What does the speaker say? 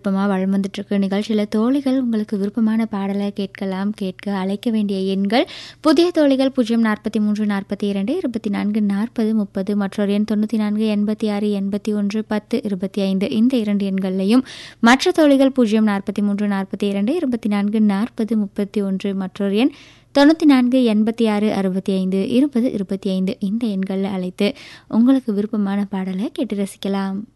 விருப்பமாக வளம் வந்துட்டுருக்கு. நிகழ்ச்சியில் தோழிகள் உங்களுக்கு விருப்பமான பாடலை கேட்கலாம். கேட்க அழைக்க வேண்டிய எண்கள் புதிய தோழிகள் 043 42 24 40 30 மற்றொரு எண் 94 86 81 10 25. இந்த 2 எண்கள்லையும் மற்ற தோழிகள் 043 42 24 40 31 மற்றொரு எண் 94 86 65 20 25. இந்த எண்களில் அழைத்து உங்களுக்கு விருப்பமான பாடலை கேட்டு ரசிக்கலாம்.